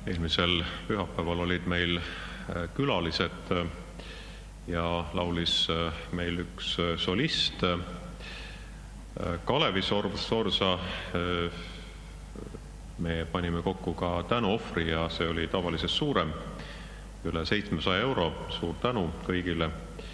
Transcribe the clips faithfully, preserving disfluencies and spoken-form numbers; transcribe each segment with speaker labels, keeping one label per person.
Speaker 1: eelmisel pühapäeval olid meil külalised ja laulis meil üks solist, Kalevi Sorsa. Me panime kokku ka tänuohvri ja see oli tavalisest suurem, üle seitsmesaja euro, suur tänu kõigile.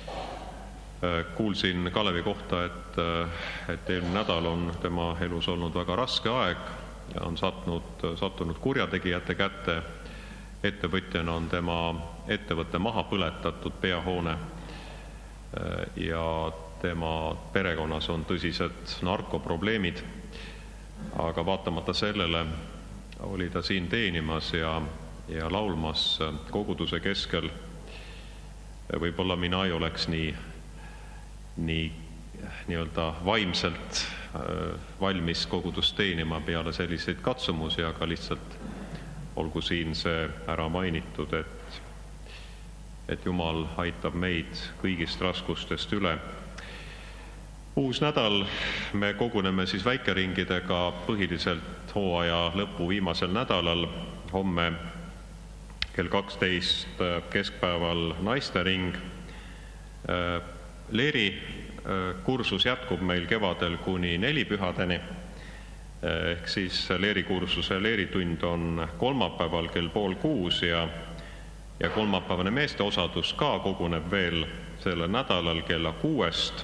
Speaker 1: Kuulsin Kalevi kohta, et, et eelmine nädal on tema elus olnud väga raske aeg ja on sattunud, sattunud kurjategijate kätte. Ettevõtjana on tema ettevõtte maha põletatud peahoone ja tema perekonnas on tõsised narkoprobleemid. Aga vaatamata sellele oli ta siin teenimas ja, ja laulmas koguduse keskel. Võib-olla mina ei oleks nii, nii nii-öelda vaimselt valmis kogudust teenima peale selliseid katsumusi, aga lihtsalt olgu siin see ära mainitud, et, et Jumal aitab meid kõigist raskustest üle. Uus nädal me koguneme siis väikeringidega põhiliselt hooaja lõpu viimasel nädalal. Homme kell kaksteist keskpäeval naistering. Leeri kursus jätkub meil kevadel kuni nelipühadeni. Ehk siis leerikursuse leeritund on kolmapäeval kell pool kuus ja, ja kolmapäevane meeste osadus ka koguneb veel sellel nädalal kella kuuest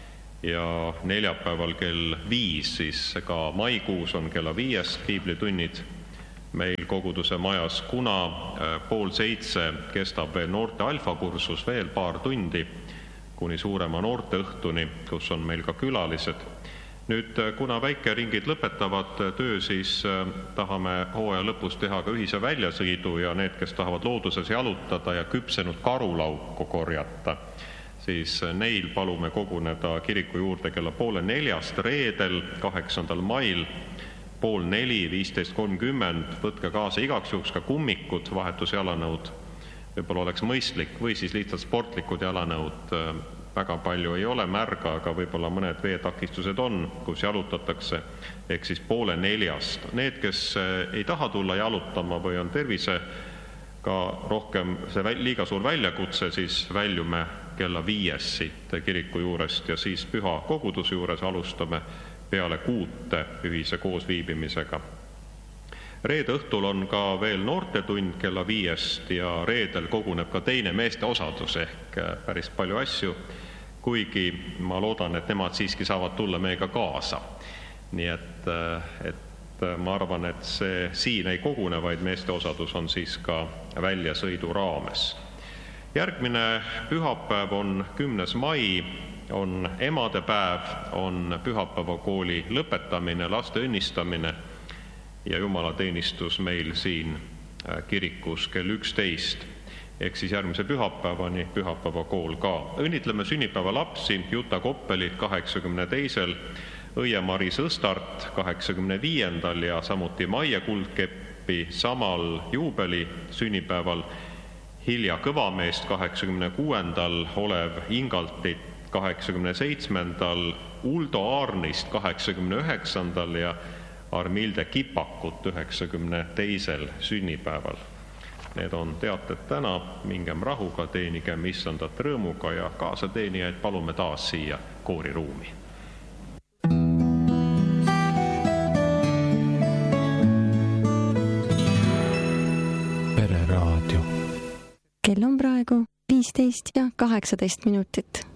Speaker 1: ja neljapäeval kell viis, siis ka maikuus on kella viiest piiblitunnid meil koguduse majas, kuna pool seitse kestab veel noorte alfakursus veel paar tundi kuni suurema noorte õhtuni, kus on meil ka külalised. Nüüd, kuna väikeringid lõpetavad töö, siis tahame hooaja lõpus teha ka ühise väljasõidu ja need, kes tahavad looduses jalutada ja küpsenud karulauku korjata, siis neil palume koguneda kiriku juurde kella poole neljast reedel, kaheksandal mail, pool neli, viisteist kolmkümmend. Võtke kaasa igaks juhuks ka kummikud, vahetusjalanõud, võib-olla oleks mõistlik, või siis lihtsalt sportlikud jalanõud. Väga palju ei ole märga, aga võib-olla mõned veetakistused on, kus jalutatakse, ehk siis poole neljast. Need, kes ei taha tulla jalutama või on tervise ka rohkem see liiga suur väljakutse, siis väljume kella viies siit kiriku juurest ja siis püha koguduse juures alustame peale kuute ühise koosviibimisega. Reede õhtul on ka veel noortetund kella viiest ja reedel koguneb ka teine meeste osadus ehk päris palju asju, kuigi ma loodan, et nemad siiski saavad tulla meiega kaasa. Nii et, et ma arvan, et see siin ei kogune, vaid meeste osadus on siis ka väljasõidu raames. Järgmine pühapäev on kümnes mai, on emadepäev, on pühapäevakooli lõpetamine, laste õnnistamine ja jumalateenistus meil siin kirikus kell üksteist, ehk siis järgmise pühapäevani pühapäevakool ka. Õnnitleme sünnipäeva lapsi, Juta Koppelit kaheksakümne teisel, Õie-Maris Õstart kaheksakümne viiendal ja samuti Maie Kuldkeppi samal juubeli sünnipäeval, Hilja Kõvameest kaheksakümne kuuendal, Olev Ingaltit kaheksakümne seitsmendal, Uldo Aarnist kaheksakümne üheksandal ja Armilde Kipakut üheksakümne teisel sünnipäeval. Need on teated täna, mingem rahuga, teenigem issandat rõõmuga ja kaasateenijaid palume taas siia kooriruumi.
Speaker 2: Pereraadio. Kell on praegu viisteist ja kaheksateist minutit.